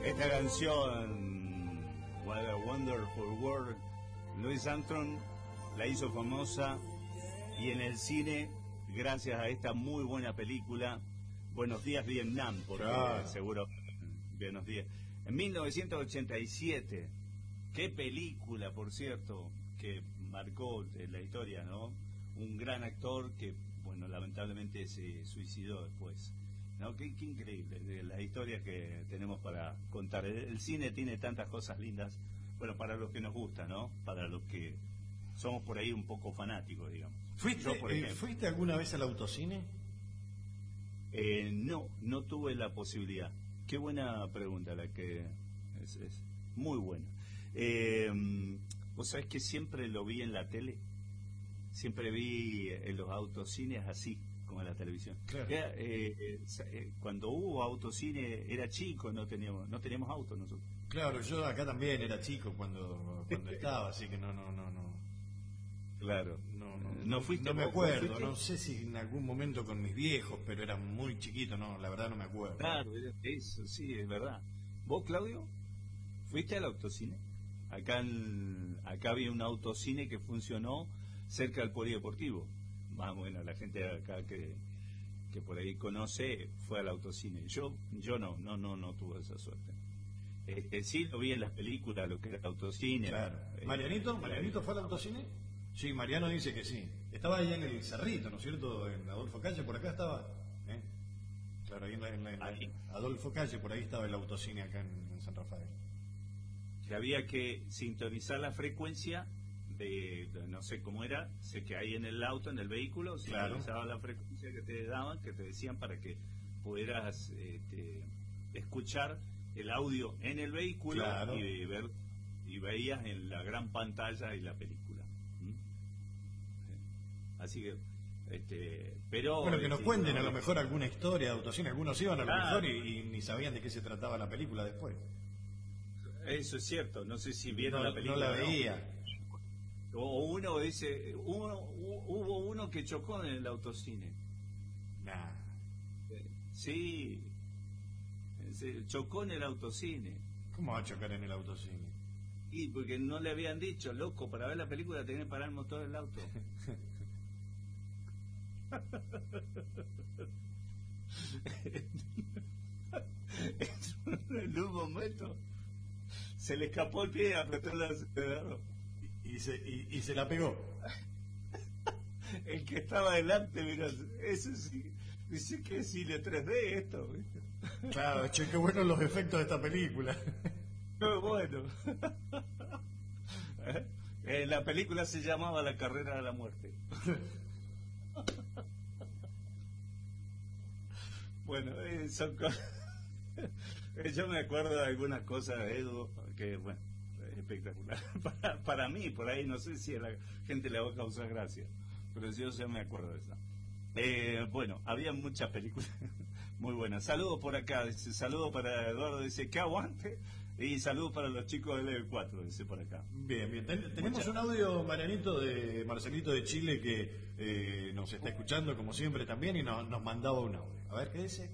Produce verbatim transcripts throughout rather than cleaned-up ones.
Esta canción, What a Wonderful World, Louis Armstrong la hizo famosa, y en el cine, gracias a esta muy buena película, Buenos Días Vietnam, porque claro, seguro, Buenos Días. En mil novecientos ochenta y siete, qué película, por cierto, que marcó la historia, ¿no? Un gran actor que, bueno, lamentablemente se suicidó después. No, qué, qué increíble, de las historias que tenemos para contar. El, el cine tiene tantas cosas lindas, bueno, para los que nos gusta, ¿no? Para los que somos por ahí un poco fanáticos, digamos. ¿Fuiste, Yo, por ejemplo, eh, ¿fuiste alguna vez al autocine? Eh, no, no tuve la posibilidad. Qué buena pregunta la que es, es muy buena. Eh, ¿Vos sabés que siempre lo vi en la tele? Siempre vi en los autocines así, como en la televisión. Claro. Era, eh, eh, cuando hubo autocine era chico, no teníamos no teníamos auto nosotros. Claro, yo acá también era chico cuando cuando estaba, así que no no no no. Claro. No no no fuiste. No me acuerdo, no sé si en algún momento con mis viejos, pero era muy chiquito, no, la verdad no me acuerdo. Claro, eso sí, es verdad. ¿Vos, Claudio, fuiste al autocine? Acá en, acá había un autocine que funcionó cerca del polideportivo. Más bueno, la gente de acá que, que por ahí conoce fue al autocine. Yo yo no, no, no, no tuve esa suerte. Este, sí lo vi en las películas, lo que era el autocine. Claro. Eh, ¿Marianito? ¿Marianito fue al autocine? Sí, Mariano dice que sí. Estaba ahí en el Cerrito, ¿no es cierto? En Adolfo Calle, por acá estaba. ¿eh? Claro, ahí en, la, en, la, en la, Adolfo Calle, por ahí estaba el autocine acá en, en San Rafael. Que había que sintonizar la frecuencia de, de, no sé cómo era, sé que ahí en el auto, en el vehículo, se claro, utilizaba la frecuencia que te daban, que te decían para que pudieras este, escuchar el audio en el vehículo, claro, y ver y veías en la gran pantalla y la película. ¿Mm? Así que este, pero bueno, que nos este, cuenten no, a lo mejor alguna historia de autocine. Algunos iban a lo claro, mejor y, y ni sabían de qué se trataba la película después. Eso es cierto, no sé si vieron no, la película. No la veía. No. O uno dice, uno, hubo uno que chocó en el autocine. Nah. Sí, se chocó en el autocine. ¿Cómo va a chocar en el autocine? Y porque no le habían dicho, loco, para ver la película tenés que parar el motor del auto. En un momento se le escapó el pie y apretó el acelerador. Y, y, se, y, y se la pegó. El que estaba delante, mira, eso sí, dice que es cine tres D esto, ¿viste? Claro, che, qué buenos los efectos de esta película. No, bueno. Eh, la película se llamaba La Carrera de la Muerte. Bueno, eh, son cosas. Yo me acuerdo de algunas cosas, Edu, que, bueno, es espectacular. Para, para mí, por ahí, no sé si a la gente le va a causar gracia, pero yo ya me acuerdo de eso. Eh, bueno, había muchas películas muy buenas. Saludos por acá, dice, saludos para Eduardo, dice que aguante, y saludos para los chicos del Level cuatro, dice por acá. Bien, bien. Ten, tenemos muchas... un audio, Marianito, de Marcelito de Chile, que eh, nos está escuchando como siempre también, y no, nos mandaba un audio. A ver, ¿qué dice?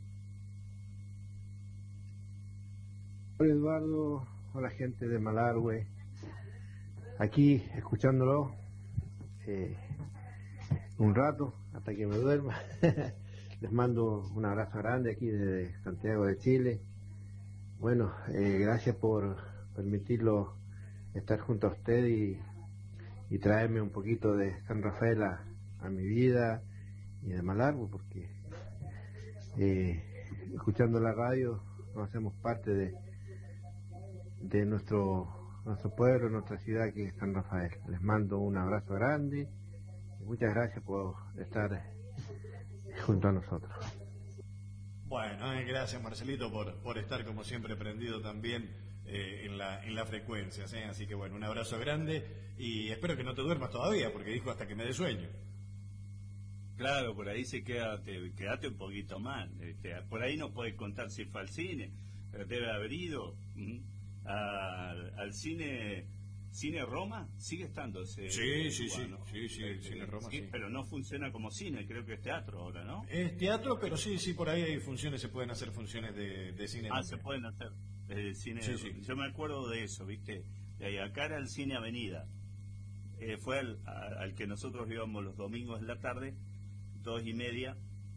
Hola Eduardo, hola gente de Malargüe, aquí escuchándolo eh, un rato hasta que me duerma. Les mando un abrazo grande aquí desde Santiago de Chile. Bueno, eh, gracias por permitirlo estar junto a usted y, y traerme un poquito de San Rafael a, a mi vida y de Malargüe, porque eh, escuchando la radio nos hacemos parte de de nuestro nuestro pueblo, nuestra ciudad, que es San Rafael. Les mando un abrazo grande y muchas gracias por estar junto a nosotros. Bueno, eh, gracias Marcelito por, por estar como siempre prendido también eh, en la en la frecuencia, ¿eh? Así que bueno, un abrazo grande y espero que no te duermas todavía, porque dijo hasta que me dé sueño. Claro, por ahí se quédate, quédate un poquito más. Este, por ahí no puedes contar si fue al cine, pero debe haber ido. ¿Mm? Al, al cine cine Roma sigue estando ese sí sí lugar, sí, ¿no? sí sí el cine Roma sí, sí, pero no funciona como cine, creo que es teatro ahora, ¿no? Es teatro, pero sí sí por ahí hay funciones, se pueden hacer funciones de, de cine ah también. Se pueden hacer El cine, Sí, sí. Yo me acuerdo de eso, ¿viste? De acá era el cine Avenida. Eh, fue al, a- al que nosotros íbamos los domingos en la tarde, dos y media,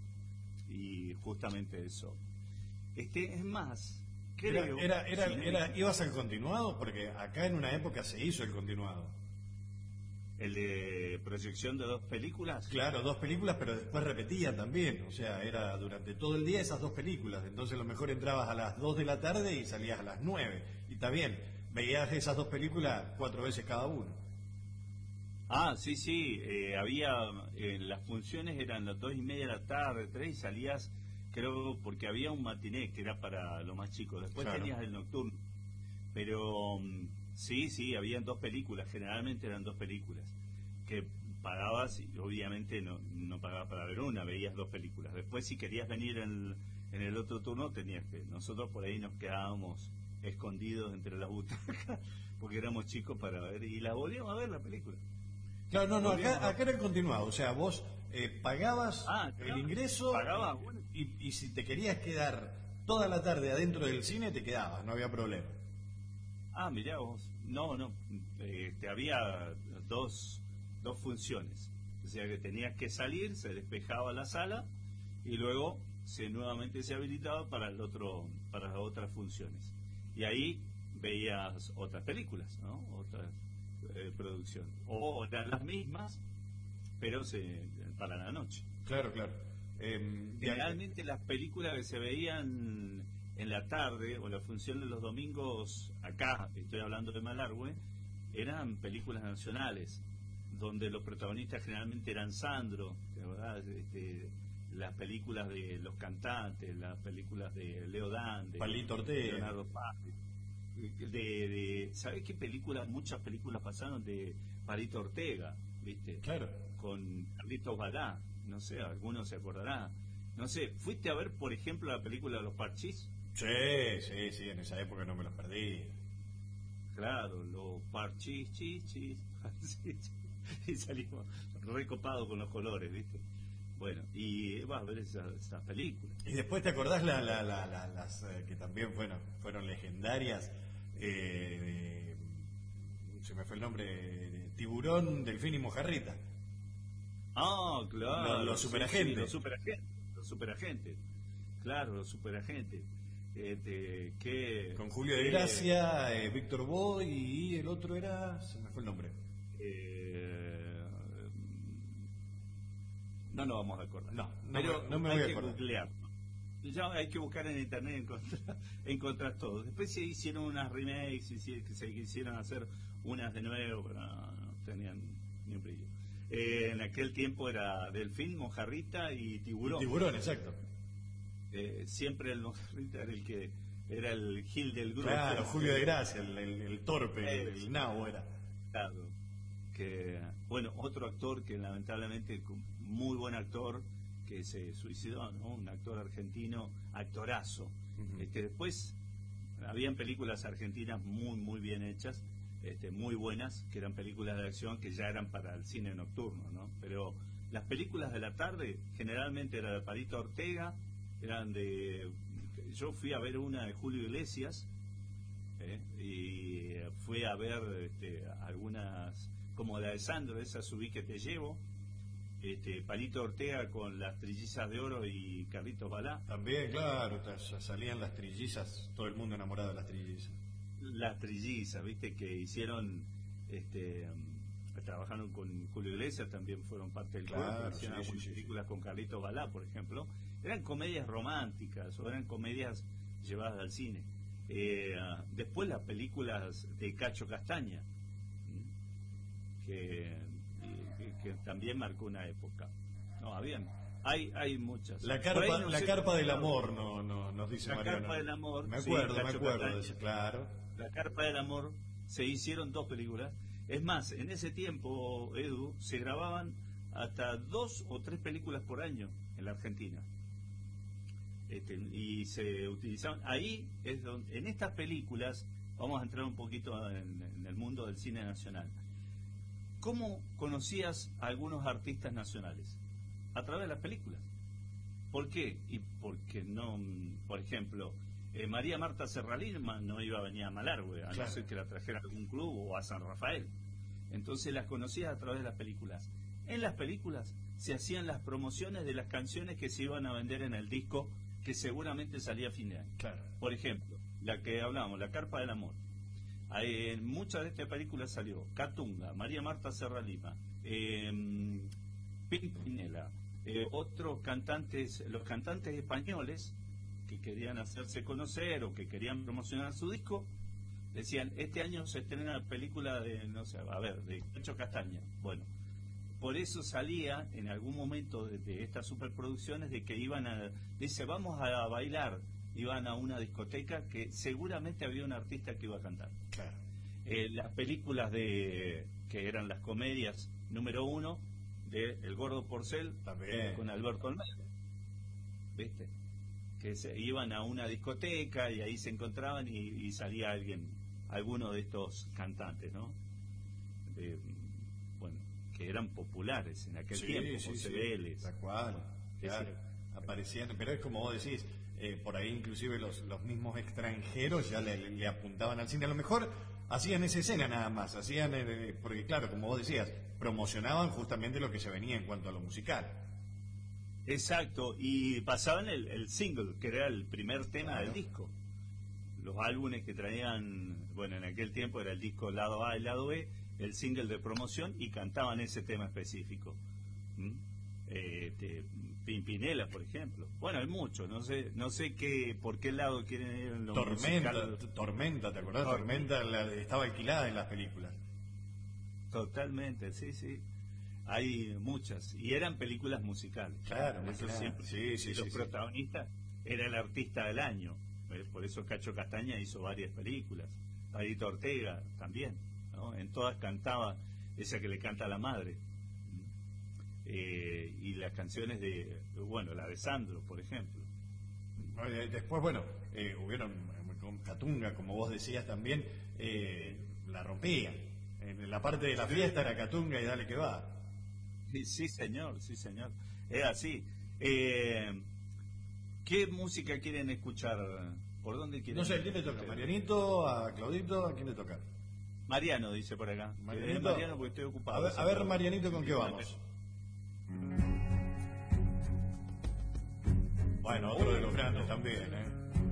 y justamente eso. Este, es más, Era, creo... era, era, si no- era- ¿Ibas al continuado? Porque acá en una época se hizo el continuado. el de proyección de dos películas. Claro, dos películas, pero después repetía también. O sea, era durante todo el día esas dos películas. Entonces, a lo mejor entrabas a las dos de la tarde y salías a las nueve. Y está bien, veías esas dos películas cuatro veces cada uno. Ah, sí, sí, eh, había, eh, las funciones eran las dos y media de la tarde, tres, y salías, creo, porque había un matiné que era para los más chicos, después Claro. tenías el nocturno, pero mm, sí, sí, habían dos películas, generalmente eran dos películas, que pagabas, y obviamente no, no pagabas para ver una, veías dos películas, después si querías venir en, en el otro turno tenías que, nosotros por ahí nos quedábamos escondidos entre las butacas, porque éramos chicos para ver, y la volvíamos a ver la película. Claro, no, no, acá, acá era el continuado. O sea, vos eh, pagabas Ah, el claro, ingreso pagabas, eh, bueno. y, y si te querías quedar toda la tarde adentro del cine, te quedabas, no había problema. Ah, mirá vos. No, no. eh, te había dos, dos funciones. O sea que tenías que salir, se despejaba la sala y luego se nuevamente se habilitaba para el otro, para las otras funciones. Y ahí veías otras películas, ¿no? Otras eh, producciones. O eran las mismas, pero se, para la noche. Claro, claro. Eh, y- Generalmente las películas que se veían en la tarde o la función de los domingos acá, estoy hablando de Malargüe, eran películas nacionales, donde los protagonistas generalmente eran Sandro, de verdad, este, las películas de los cantantes, las películas de Leo Dan, de Palito Ortega. Leonardo Paz, de, de ¿sabés qué películas? Muchas películas pasaron de Palito Ortega, ¿viste? Claro. Con Carlitos Balá, no sé, algunos se acordarán. No sé, ¿fuiste a ver, por ejemplo, la película de Los Parchís? Sí, sí, sí, en esa época no me los perdí. Claro, Los Parchís, chis, chis. Y salimos recopados con los colores, ¿viste? Bueno, y vas a ver esas, esas películas. Y después te acordás la, la, la- la- las eh, que también fueron, fueron legendarias, eh, de- se me fue el nombre, de Tiburón, Delfín y Mojarrita. Ah, claro. Los- los sí, superagentes. sí, los superagentes. Los superagentes. Claro, los superagentes. Este, que, Con Julio de que, Gracia, eh, Víctor Boy y el otro era, se me fue el nombre. eh, no nos vamos a acordar. No, no pero me- no me hay voy a que acordar. googlear. Ya hay que buscar en internet encontrar, encontrar todo. Después se hicieron unas remakes, hici- que se quisieron hacer unas de nuevo, pero no, no tenían ni un brillo. Eh, en aquel tiempo era Delfín, Mojarrita y Tiburón. Tiburón, exacto. Eh, siempre el Mojarrita era el que era el Gil del grupo. Claro, Julio de Gracia, el, el- el torpe, el, Eh, el nabo era. Claro. Que, bueno, otro actor que lamentablemente, muy buen actor, que se suicidó, ¿no? Un actor argentino, actorazo. Ujú. Este, después, habían películas argentinas muy, muy bien hechas, este, muy buenas, que eran películas de acción que ya eran para el cine nocturno, ¿no? Pero las películas de la tarde, generalmente era de Palito Ortega, eran de... Yo fui a ver una de Julio Iglesias, ¿eh? Y fui a ver este, algunas, como la de Sandro, esa Subí que te llevo, este, Palito Ortega con las Trillizas de Oro y Carlitos Balá. También, claro, ta- ya salían las trillizas, todo el mundo enamorado de las trillizas. Las Trillizas, viste, que hicieron, este, um, trabajaron con Julio Iglesias, también fueron parte del Claro, grupo, hicieron sí, algunas sí, sí, películas con Carlitos Balá, por ejemplo. Eran comedias románticas o eran comedias llevadas al cine. Eh, ah, después las películas de Cacho Castaña, ¿m? que, y- que, que también marcó una época. No, habían, hay, hay muchas. La Por ahí carpa, no la sé carpa cómo del se amor, llama. no, no, nos dice La Mariano. carpa del amor, Me sí, acuerdo, me Cacho acuerdo de Castaña. eso, claro. La Carpa del Amor, se hicieron dos películas. Es más, en ese tiempo, Edu, se grababan hasta dos o tres películas por año en la Argentina. Este, y se utilizaban. Ahí es donde, en estas películas, vamos a entrar un poquito en, en el mundo del cine nacional. ¿Cómo conocías a algunos artistas nacionales? A través de las películas. ¿Por qué? Y porque no, por ejemplo, eh, María Marta Serralima no iba a venir a Malargüe, a claro. no ser que la trajera a algún club o a San Rafael. Entonces las conocías a través de las películas. En las películas se hacían las promociones de las canciones que se iban a vender en el disco, que seguramente salía a fin de año. Claro. Por ejemplo, la que hablábamos, La Carpa del Amor. En muchas de estas películas salió Catunga, María Marta Serralima, eh, Pimpinela, eh, otros cantantes, los cantantes españoles que querían hacerse conocer o que querían promocionar su disco, decían, este año se estrena la película de, no sé, a ver, de Cacho Castaña. Bueno, por eso salía en algún momento de, de estas superproducciones de que iban a, dice, vamos a bailar, iban a una discoteca que seguramente había un artista que iba a cantar. Claro. Eh, las películas de que eran las comedias número uno de El Gordo Porcel también con Alberto Almeida, ¿viste? Que se iban a una discoteca y ahí se encontraban y, y salía alguien, alguno de estos cantantes, ¿no? De, bueno, que eran populares en aquel sí, tiempo, sí, José sí, Vélez. Tal cual, claro, aparecían, pero es como vos decís, eh, por ahí inclusive los, los mismos extranjeros ya le, le apuntaban al cine, a lo mejor hacían esa escena nada más, hacían, eh, porque claro, como vos decías, promocionaban justamente lo que se venía en cuanto a lo musical. Exacto, y pasaban el, el single, que era el primer tema claro. del disco. Los álbumes que traían, bueno, en aquel tiempo era el disco lado A y lado B, el single de promoción, y cantaban ese tema específico. ¿Mm? Eh, te, Pimpinela, por ejemplo. Bueno, hay muchos, no sé no sé qué por qué lado quieren ir en lo Tormenta, musical. Tormenta, ¿te acordás? Tormenta, Tormenta la, estaba alquilada en las películas. Totalmente, sí, sí. Hay muchas, y eran películas musicales. Claro, eso claro. siempre. Sí, sí, y los sí, protagonistas sí. era el artista del año. Por eso Cacho Castaña hizo varias películas. Padito Ortega también, ¿no? En todas cantaba esa que le canta a la madre. Eh, y las canciones de, bueno, la de Sandro, por ejemplo. Después, bueno, eh, hubieron con Catunga, como vos decías también, eh, la rompían. En la parte de la fiesta era Catunga y dale que va. Sí, sí, señor, sí, señor. Es así. Eh, ¿Qué música quieren escuchar? ¿Por dónde quieren? No sé, ¿a quién le toca? ¿Marianito? ¿A Claudito? ¿A quién le toca? Mariano, dice por acá. ¿Marianito? Mariano porque estoy ocupado. A ver, a ver Marianito, ¿con qué vamos? Bueno, otro de los grandes también, ¿eh?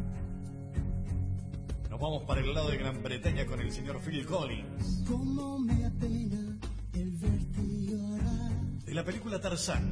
Nos vamos para el lado de Gran Bretaña con el señor Phil Collins. Como me apena el verte llorar. De la película Tarzán.